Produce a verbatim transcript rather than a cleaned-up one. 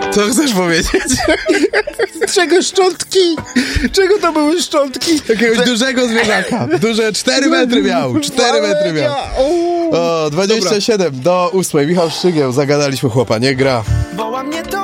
Co chcesz powiedzieć? Czego szczątki? Czego to były szczątki? Jakiegoś Że... dużego zwierzaka. Duże cztery metry miał. cztery metry miał. O, dwadzieścia siedem do ósmej. Michał Szczygieł. Zagadaliśmy chłopa. Nie gra.